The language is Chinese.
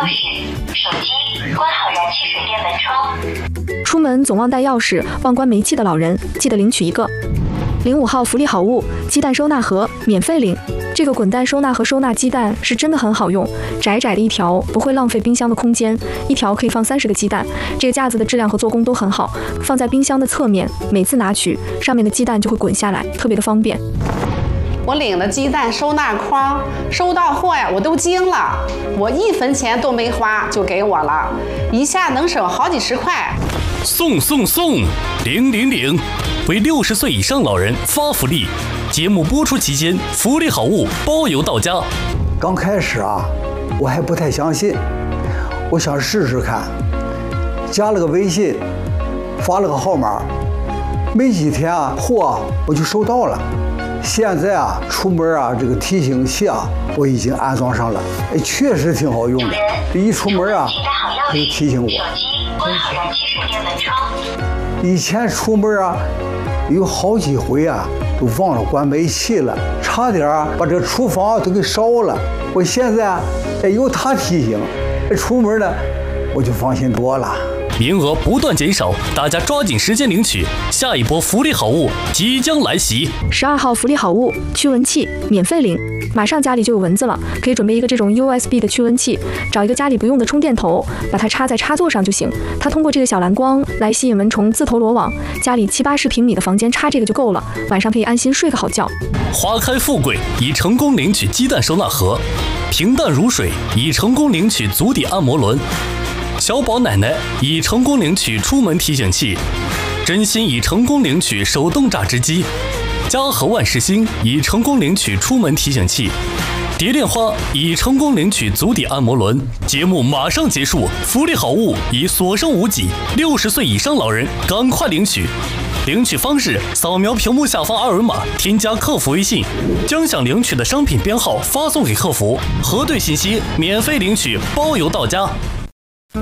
钥匙，手机关好燃气水电门窗。 出门总忘带钥匙、忘关煤气的老人，记得领取一个。05号福利好物，鸡蛋收纳盒免费领。这个滚蛋收纳盒收纳鸡蛋是真的很好用，窄窄的一条，不会浪费冰箱的空间，一条可以放30个鸡蛋。这个架子的质量和做工都很好，放在冰箱的侧面，每次拿取，上面的鸡蛋就会滚下来，特别的方便。 我领的鸡蛋收纳筐，收到货呀，我都惊了，我1分钱都没花就给我了，一下能省好几十块。 送送送，领领领！为60岁以上老人发福利，节目播出期间福利好物包邮到家。 刚开始啊，我还不太相信，我想试试看，加了个微信，发了个号码，没几天啊，货我就收到了。现在啊，出门啊，这个提醒器啊，我已经安装上了，确实挺好用的。一出门啊，它就提醒我。 关好燃气水电门窗。 以前出门啊，有好几回啊，都忘了关煤气了，差点把这厨房都给烧了。我现在有它提醒，出门呢我就放心多了。 名额不断减少，大家抓紧时间领取，下一波福利好物即将来袭。 12号福利好物，驱蚊器免费领，马上家里就有蚊子了，可以准备一个这种 USB 的驱蚊器，找一个家里不用的充电头，把它插在插座上就行。它通过这个小蓝光来吸引蚊虫自投罗网，家里70-80平米的房间插这个就够了，晚上可以安心睡个好觉。 花开富贵已成功领取鸡蛋收纳盒，平淡如水已成功领取足底按摩轮。小宝奶奶已成功领取出门提醒器，真心已成功领取手动榨汁机，嘉禾万事兴已成功领取出门提醒器，蝶恋花已成功领取足底按摩轮。节目马上结束，福利好物已所剩无几，60岁以上老人赶快领取。领取方式：扫描屏幕下方二维码，添加客服微信，将想领取的商品编号发送给客服，核对信息，免费领取，包邮到家。